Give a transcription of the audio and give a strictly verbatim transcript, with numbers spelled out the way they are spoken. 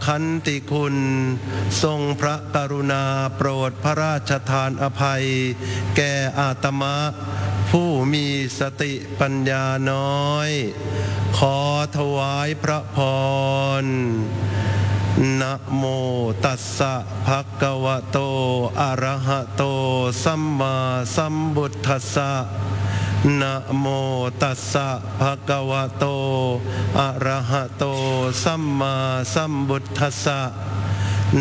ขันติคุณทรงพระกรุณาโปรดพระราชทานอภัยแก่อาตมาผู้มีสติปัญญาน้อยขอถวายพระพรนะโมตัสสะภะคะวะโตอะระหะโตสัมมาสัมพุทธัสสะนะโมตัสสะภะคะวะโตอะระหะโตสัมมาสัมพุทธัสสะ